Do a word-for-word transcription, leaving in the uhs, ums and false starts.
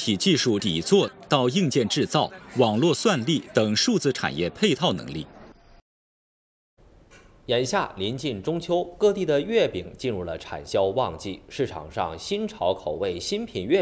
体技术底座到硬件制造、网络算力等数字产业配套能力。 眼下临近中秋，各地的月饼进入了产销旺季，市场上新潮口味新品月